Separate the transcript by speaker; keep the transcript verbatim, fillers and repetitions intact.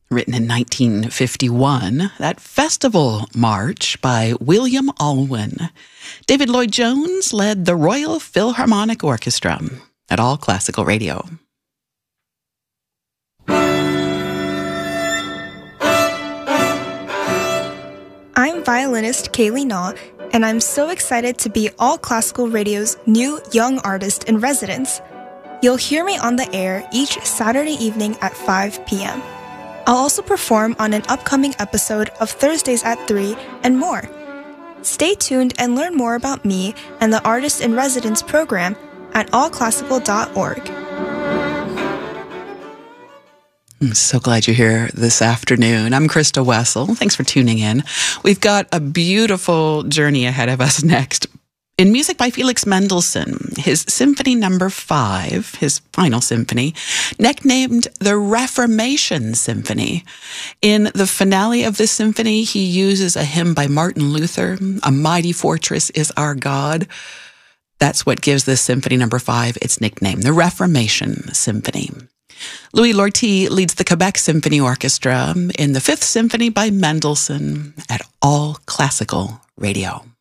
Speaker 1: Written in nineteen fifty-one, that festival march by William Alwyn. David Lloyd Jones led the Royal Philharmonic Orchestra at All Classical Radio.
Speaker 2: I'm violinist Kaylee Naw, and I'm so excited to be All Classical Radio's new Young Artist in Residence. You'll hear me on the air each Saturday evening at five p.m. I'll also perform on an upcoming episode of Thursdays at three and more. Stay tuned and learn more about me and the Artist in Residence program at all classical dot org.
Speaker 1: I'm so glad you're here this afternoon. I'm Krista Wessel. Thanks for tuning in. We've got a beautiful journey ahead of us next. In music by Felix Mendelssohn, his Symphony Number Five, his final symphony, nicknamed the Reformation Symphony. In the finale of this symphony, he uses a hymn by Martin Luther, "A Mighty Fortress is Our God." That's what gives this Symphony Number Five its nickname, the Reformation Symphony. Louis Lortie leads the Quebec Symphony Orchestra in the Fifth Symphony by Mendelssohn at All Classical Radio.